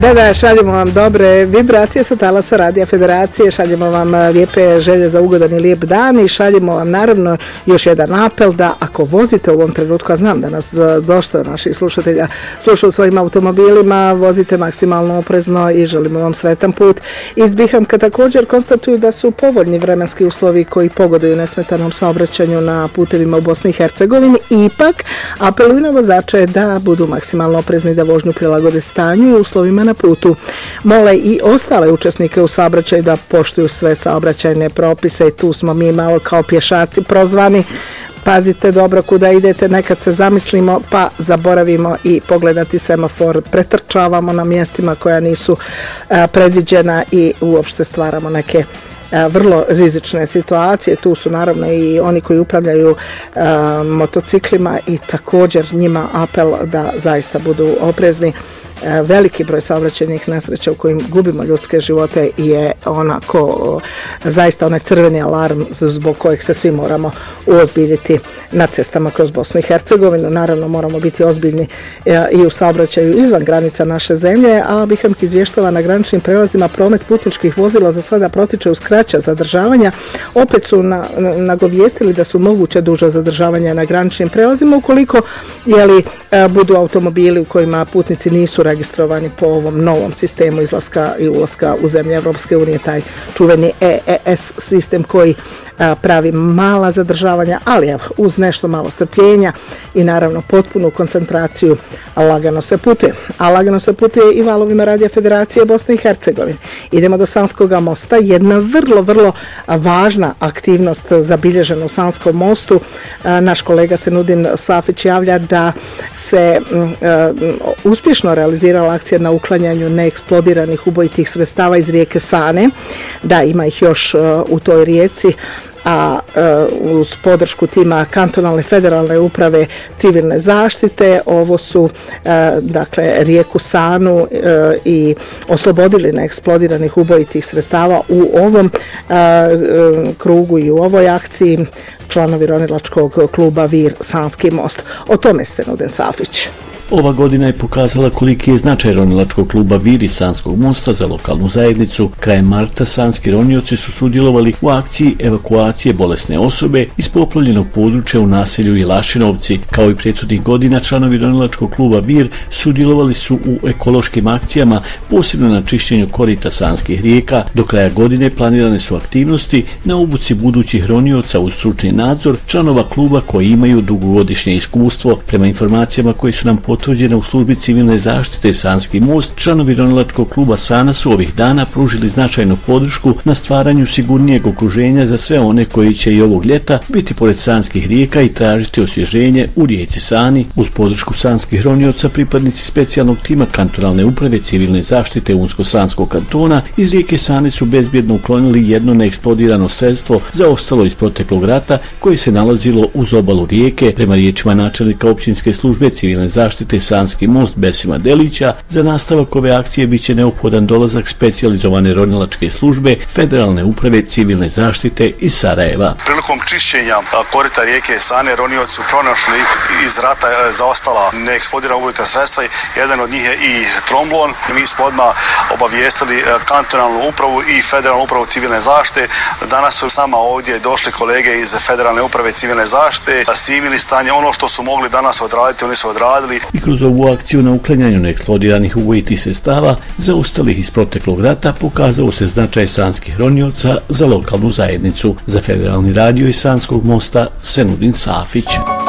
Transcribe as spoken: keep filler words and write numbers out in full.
Da, da, šaljemo vam dobre vibracije sa talasa Radija Federacije, šaljemo vam lijepe želje za ugodan i lijep dan i šaljemo vam naravno još jedan apel da ako vozite u ovom trenutku, a znam da nas dosta naših slušatelja sluša u svojim automobilima, vozite maksimalno oprezno i želimo vam sretan put. Iz Bihamka također konstatuju da su povoljni vremenski uslovi koji pogoduju nesmetanom saobraćanju na putevima u Bosni i Hercegovini. Ipak apeluju na vozače da budu maksimalno oprezni, da vožnju prilagode stanju i uslovima na putu. Mole i ostale učesnike u saobraćaju da poštuju sve saobraćajne propise i tu smo mi malo kao pješaci prozvani. Pazite dobro kuda idete, nekad se zamislimo pa zaboravimo i pogledati semafor, pretrčavamo na mjestima koja nisu a, predviđena i uopšte stvaramo neke a, vrlo rizične situacije. Tu su naravno i oni koji upravljaju a, motociklima i također njima apel da zaista budu oprezni. Veliki broj saobraćajnih nesreća u kojim gubimo ljudske živote je onako zaista onaj crveni alarm zbog kojeg se svi moramo uozbiljiti na cestama kroz Bosnu i Hercegovinu. Naravno moramo biti ozbiljni i u saobraćaju izvan granica naše zemlje, a Bihamk izvještava na graničnim prelazima promet putničkih vozila za sada protiče uz kraća zadržavanja. Opet su na, nagovijestili da su moguće duže zadržavanja na graničnim prelazima ukoliko jeli, budu automobili u kojima putnici nisu registrovani po ovom novom sistemu izlaska i ulaska u zemlje Evropske unije, taj čuveni E E S sistem koji a, pravi mala zadržavanja, ali evo, uz nešto malo strpljenja i naravno potpunu koncentraciju, a lagano se putuje. A lagano se putuje i valovima Radija Federacije Bosne i Hercegovine. Idemo do Sanskog mosta, jedna vrlo, vrlo važna aktivnost zabilježena u Sanskom mostu. A, naš kolega Senudin Safić javlja da se a, uspješno realizira akcija na uklanjanju neeksplodiranih ubojitih sredstava iz rijeke Sane. Da, ima ih još uh, u toj rijeci, a uh, uz podršku tima kantonalne federalne uprave civilne zaštite ovo su uh, dakle rijeku Sanu uh, i oslobodili neeksplodiranih ubojitih sredstava u ovom uh, uh, krugu i u ovoj akciji članovi ronilačkog kluba Vir Sanski most. O tome se Senudin Safić. Ova godina je pokazala koliki je značaj ronilačkog kluba Vir iz Sanskog mosta za lokalnu zajednicu. Krajem marta sanski ronioci su sudjelovali u akciji evakuacije bolesne osobe iz poplavljenog područja u naselju Ilašinovci. Kao i prethodnih godina, članovi ronilačkog kluba Vir sudjelovali su u ekološkim akcijama, posebno na čišćenju korita sanskih rijeka. Do kraja godine planirane su aktivnosti na obuci budućih ronioca uz stručni nadzor članova kluba koji imaju dugogodišnje iskustvo. Prema informacijama koji su nam potvrđene potvrđena u službi civilne zaštite Sanski most, članovi ronilačkog kluba Sana su ovih dana pružili značajnu podršku na stvaranju sigurnijeg okruženja za sve one koji će i ovog ljeta biti pored sanskih rijeka i tražiti osvježenje u rijeci Sani. Uz podršku sanskih ronioca, pripadnici specijalnog tima kantonalne uprave civilne zaštite Unsko-Sanskog kantona iz rijeke Sane su bezbjedno uklonili jedno neeksplodirano sredstvo zaostalo iz proteklog rata koje se nalazilo uz obalu rijeke. Prema riječima načelnika općinske službe civilne zaštite Sanski most Besima Delića, za nastavak ove akcije biće neophodan dolazak specijalizovane ronilačke službe Federalne uprave civilne zaštite iz Sarajeva. Prilikom čišćenja korita rijeke Sane ronioci su pronašli iz rata zaostala neeksplodirana ubojita sredstva. Jedan od njih je i tromblon. Mi smo odmah obavijestili kantonalnu upravu i Federalnu upravu civilne zaštite. Danas su s nama ovdje došli kolege iz Federalne uprave civilne zaštite, snimili stanje, ono što su mogli danas odraditi, oni su odradili. I kroz ovu akciju na uklanjanju neeksplodiranih ubojitih sredstava zaostalih iz proteklog rata pokazao se značaj sanskih ronioca za lokalnu zajednicu. Za Federalni radio iz Sanskog mosta Senudin Safić.